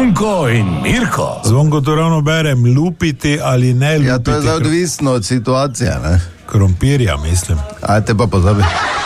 Zvonko in Mirko. Zvonko to ravno berem, lupiti ali ne lupiti. Ja, to je zdaj odvisno od situacije, ne? Krompirja, mislim. Ajde pa pozabi.